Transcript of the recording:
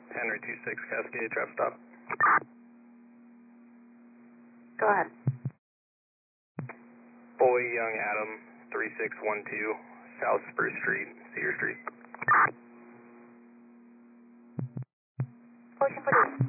Henry 26 Cascade, traffic stop. Go ahead. Boy Young Adam 3612 South Spruce Street, Cedar Street. Ocean Police.